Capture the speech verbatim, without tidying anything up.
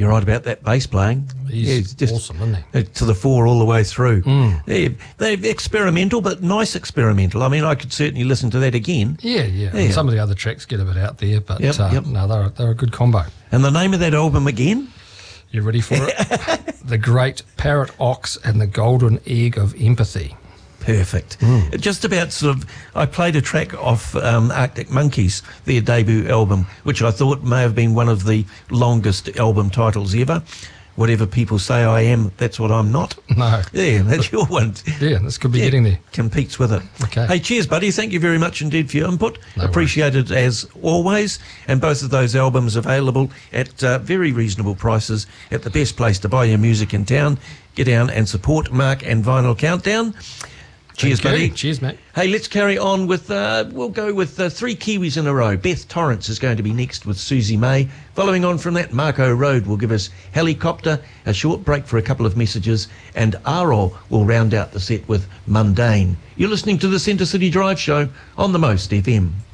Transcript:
You're right about that bass playing. He's Yeah, it's just awesome, isn't he? to the fore all the way through. Mm. They're, they're experimental, but nice experimental. I mean, I could certainly listen to that again. Yeah, yeah. Yeah. And some of the other tracks get a bit out there, but Yep, uh, yep. no, they're, they're a good combo. And the name of that album again? You ready for it? The Great Parrot Ox and the Golden Egg of Empathy. Perfect. Mm. Just about sort of, I played a track off um, Arctic Monkeys, their debut album, which I thought may have been one of the longest album titles ever. Whatever people say I am, that's what I'm not. No. Yeah, that's your one. Yeah, this could be Yeah, getting there. competes with it. Okay. Hey, cheers, buddy. Thank you very much indeed for your input. No Appreciated as always. And both of those albums available at uh, very reasonable prices at the best place to buy your music in town. Get down and support Mark and Vinyl Countdown. Cheers, Thank you. buddy. Cheers, mate. Hey, let's carry on with, uh, we'll go with uh, three Kiwis in a row. Beth Torrance is going to be next with Susie May. Following on from that, Marco Road will give us Helicopter, a short break for a couple of messages, and Aro will round out the set with Mundane. You're listening to the Centre City Drive Show on the Most F M.